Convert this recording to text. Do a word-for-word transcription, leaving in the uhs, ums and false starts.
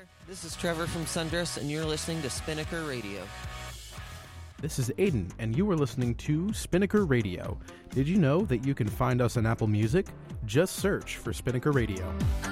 there. This is Trevor from Sundress, and you're listening to Spinnaker Radio. This is Aiden, and you are listening to Spinnaker Radio. Did you know that you can find us on Apple Music? Just search for Spinnaker Radio.